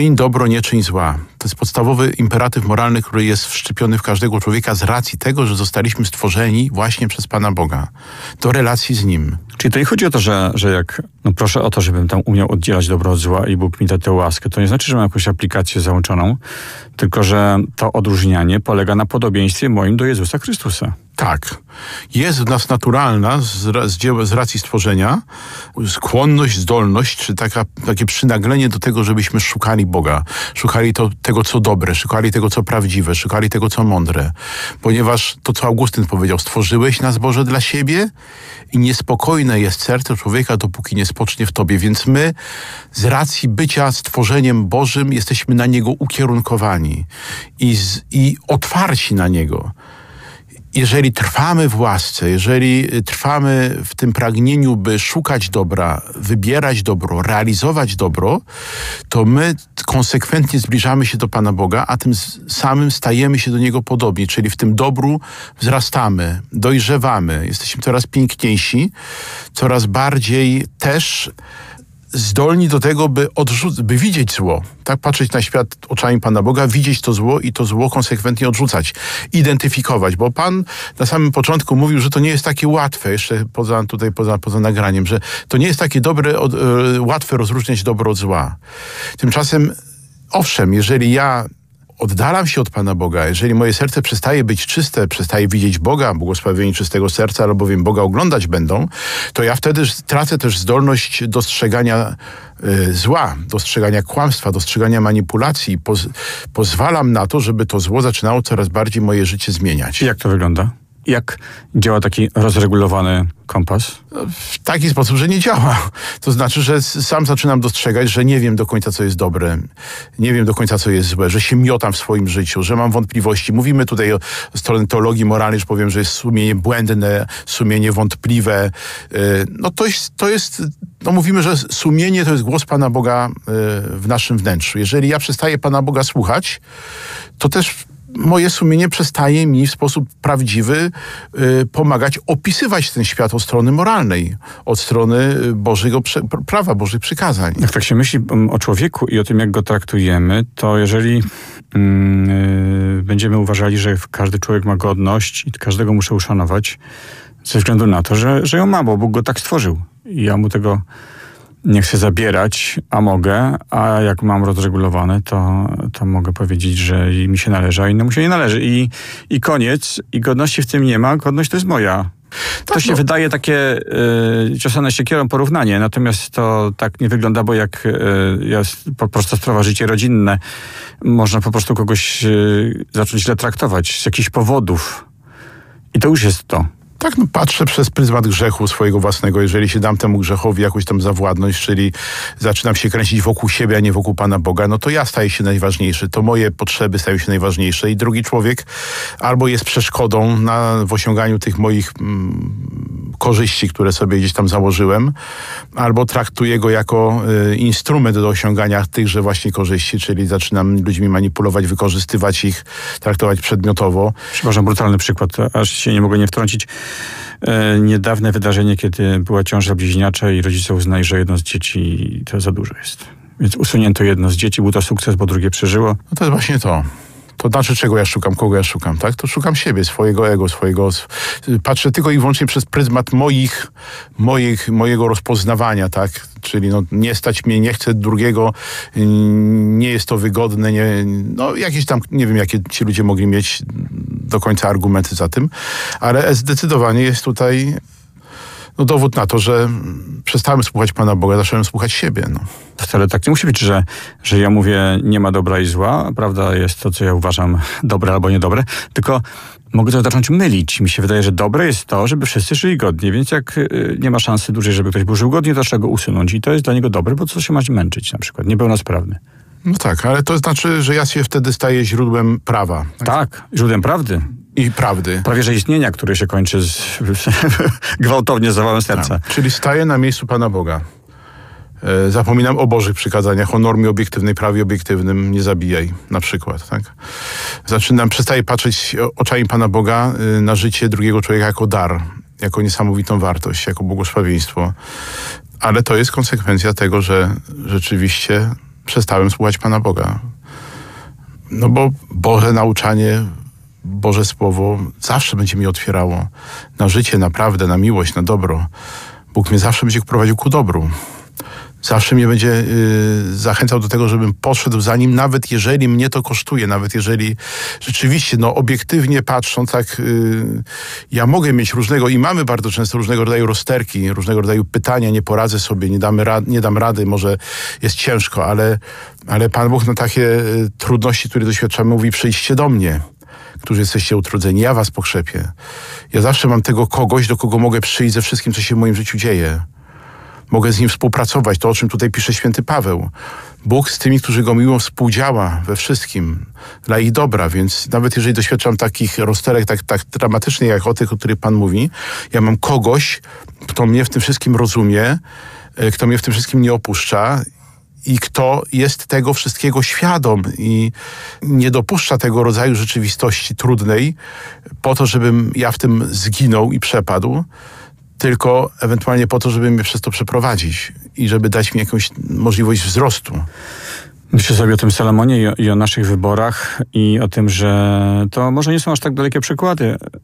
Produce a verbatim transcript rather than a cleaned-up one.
Czyń dobro, nie czyń zła. To jest podstawowy imperatyw moralny, który jest wszczepiony w każdego człowieka z racji tego, że zostaliśmy stworzeni właśnie przez Pana Boga. Do relacji z Nim. Czyli to nie chodzi o to, że, że jak no proszę o to, żebym tam umiał oddzielać dobro od zła i Bóg mi da tę łaskę. To nie znaczy, że mam jakąś aplikację załączoną, tylko że to odróżnianie polega na podobieństwie moim do Jezusa Chrystusa. Tak. Jest w nas naturalna, z, z, dzieła, z racji stworzenia, skłonność, zdolność, czy taka, takie przynaglenie do tego, żebyśmy szukali Boga. Szukali to, tego, co dobre, szukali tego, co prawdziwe, szukali tego, co mądre. Ponieważ to, co Augustyn powiedział, stworzyłeś nas, Boże, dla siebie i niespokojne jest serce człowieka, dopóki nie spocznie w Tobie. Więc my z racji bycia stworzeniem Bożym jesteśmy na Niego ukierunkowani i, z, i otwarci na Niego. Jeżeli trwamy w łasce, jeżeli trwamy w tym pragnieniu, by szukać dobra, wybierać dobro, realizować dobro, to my konsekwentnie zbliżamy się do Pana Boga, a tym samym stajemy się do Niego podobni, czyli w tym dobru wzrastamy, dojrzewamy, jesteśmy coraz piękniejsi, coraz bardziej też zdolni do tego, by, odrzuc- by widzieć zło. Tak, patrzeć na świat oczami Pana Boga, widzieć to zło i to zło konsekwentnie odrzucać. Identyfikować, bo Pan na samym początku mówił, że to nie jest takie łatwe, jeszcze poza tutaj, poza, poza nagraniem, że to nie jest takie dobre, od, e, łatwe rozróżniać dobro od zła. Tymczasem, owszem, jeżeli ja oddalam się od Pana Boga, jeżeli moje serce przestaje być czyste, przestaje widzieć Boga, błogosławieni czystego serca, albowiem Boga oglądać będą, to ja wtedy tracę też zdolność dostrzegania y, zła, dostrzegania kłamstwa, dostrzegania manipulacji. Poz, pozwalam na to, żeby to zło zaczynało coraz bardziej moje życie zmieniać. I jak to wygląda? Jak działa taki rozregulowany kompas? W taki sposób, że nie działa. To znaczy, że sam zaczynam dostrzegać, że nie wiem do końca, co jest dobre, nie wiem do końca, co jest złe, że się miotam w swoim życiu, że mam wątpliwości. Mówimy tutaj o stronie teologii moralnej, że powiem, że jest sumienie błędne, sumienie wątpliwe. No to jest, to jest no mówimy, że sumienie to jest głos Pana Boga w naszym wnętrzu. Jeżeli ja przestaję Pana Boga słuchać, to też moje sumienie przestaje mi w sposób prawdziwy y, pomagać opisywać ten świat od strony moralnej, od strony Bożego prze, prawa, Bożych przykazań. Jak tak się myśli o człowieku i o tym, jak go traktujemy, to jeżeli yy, będziemy uważali, że każdy człowiek ma godność i każdego muszę uszanować, ze względu na to, że, że ją ma, bo Bóg go tak stworzył. I ja mu tego nie chcę zabierać, a mogę, a jak mam rozregulowane, to, to mogę powiedzieć, że mi się należy, a innemu się nie należy. I, i koniec. I godności w tym nie ma. Godność to jest moja. To tak, się no. wydaje takie y, ciosane siekierą porównanie, natomiast to tak nie wygląda, bo jak y, jest po prostu sprawa życie rodzinne, można po prostu kogoś y, zacząć źle traktować z jakichś powodów. I to już jest to. Tak, no patrzę przez pryzmat grzechu swojego własnego. Jeżeli się dam temu grzechowi jakąś tam zawładność, czyli zaczynam się kręcić wokół siebie, a nie wokół Pana Boga, no to ja staję się najważniejszy. To moje potrzeby stają się najważniejsze i drugi człowiek albo jest przeszkodą na, w osiąganiu tych moich mm, korzyści, które sobie gdzieś tam założyłem, albo traktuję go jako y, instrument do osiągania tychże właśnie korzyści, czyli zaczynam ludźmi manipulować, wykorzystywać ich, traktować przedmiotowo. Przepraszam, brutalny przykład, aż się nie mogę nie wtrącić. E, niedawne wydarzenie, kiedy była ciąża bliźniacza i rodzice uznali, że jedno z dzieci to za dużo jest. Więc usunięto jedno z dzieci, był to sukces, bo drugie przeżyło. No to jest właśnie to. To znaczy, czego ja szukam, kogo ja szukam, tak? To szukam siebie, swojego ego, swojego... Patrzę tylko i wyłącznie przez pryzmat moich, moich, mojego rozpoznawania, tak? Czyli no, nie stać mnie, nie chcę drugiego, nie jest to wygodne, nie, no jakieś tam, nie wiem, jakie ci ludzie mogli mieć do końca argumenty za tym, ale zdecydowanie jest tutaj no, dowód na to, że przestałem słuchać Pana Boga, zacząłem słuchać siebie, no. Wcale tak nie musi być, że, że ja mówię, nie ma dobra i zła. Prawda jest to, co ja uważam dobre albo niedobre. Tylko mogę to zacząć mylić. Mi się wydaje, że dobre jest to, żeby wszyscy żyli godnie. Więc jak y, nie ma szansy dłużej, żeby ktoś był żył godnie, to trzeba go usunąć. I to jest dla niego dobre, bo co się ma męczyć na przykład? Niepełnosprawny. No tak, ale to znaczy, że ja się wtedy staję źródłem prawa. Tak, tak źródłem prawdy. I prawdy. Prawie że istnienia, które się kończy z, gwałtownie zawałem serca. Tak, czyli staję na miejscu Pana Boga. E, zapominam o Bożych przykazaniach, o normie obiektywnej, prawie obiektywnym, nie zabijaj, na przykład. Tak? Zaczynam, przestaję patrzeć oczami Pana Boga y, na życie drugiego człowieka jako dar, jako niesamowitą wartość, jako błogosławieństwo. Ale to jest konsekwencja tego, że rzeczywiście przestałem słuchać Pana Boga. No bo Boże nauczanie, Boże Słowo zawsze będzie mi otwierało na życie, na prawdę, na miłość, na dobro. Bóg mnie zawsze będzie prowadził ku dobru. Zawsze mnie będzie y, zachęcał do tego, żebym poszedł za Nim, nawet jeżeli mnie to kosztuje, nawet jeżeli rzeczywiście, no obiektywnie patrząc, tak, y, ja mogę mieć różnego i mamy bardzo często różnego rodzaju rozterki, różnego rodzaju pytania, nie poradzę sobie, nie, damy rad, nie dam rady, może jest ciężko, ale, ale Pan Bóg na takie y, trudności, które doświadczamy, mówi: przyjdźcie do mnie, którzy jesteście utrudzeni, ja was pokrzepię. Ja zawsze mam tego kogoś, do kogo mogę przyjść ze wszystkim, co się w moim życiu dzieje. Mogę z Nim współpracować, to o czym tutaj pisze święty Paweł. Bóg z tymi, którzy Go miłują, współdziała we wszystkim dla ich dobra, więc nawet jeżeli doświadczam takich rozterek tak, tak dramatycznych, jak o tych, o których Pan mówi, ja mam kogoś, kto mnie w tym wszystkim rozumie, kto mnie w tym wszystkim nie opuszcza i kto jest tego wszystkiego świadom i nie dopuszcza tego rodzaju rzeczywistości trudnej po to, żebym ja w tym zginął i przepadł, tylko ewentualnie po to, żeby mnie przez to przeprowadzić i żeby dać mi jakąś możliwość wzrostu. Myślę sobie o tym Salomonie i o, i o naszych wyborach i o tym, że to może nie są aż tak dalekie przykłady,